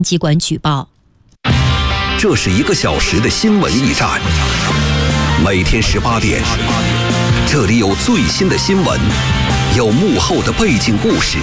机关举报。 这是1个小时的新闻驿站，每天18点，这里有最新的新闻，有幕后的背景故事，